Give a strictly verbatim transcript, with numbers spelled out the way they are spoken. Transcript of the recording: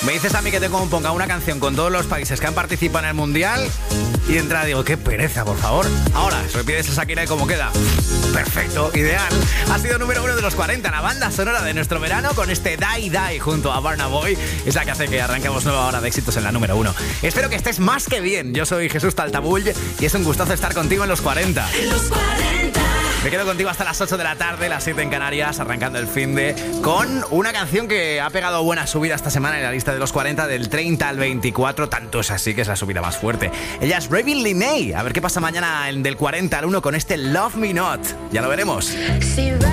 Me dices a mí que te componga una canción con todos los países que han participado en el Mundial y de entrada digo, qué pereza, por favor. Ahora, si me pides a Shakira y cómo queda. Perfecto, ideal. Ha sido número uno de los cuarenta, la banda sonora de nuestro verano con este Die Die junto a Burna Boy. Es la que hace que arranquemos nueva hora de éxitos en la número uno. Espero que estés más que bien. Yo soy Jesús Taltabull y es un gustazo estar contigo en los cuarenta. En los cuarenta. Me quedo contigo hasta las ocho de la tarde, las siete en Canarias, arrancando el finde con una canción que ha pegado buena subida esta semana en la lista de los cuarenta del treinta al veinticuatro. Tanto es así que es la subida más fuerte. Ella es Raven Leigh. A ver qué pasa mañana del cuarenta al uno con este Love Me Not. Ya lo veremos.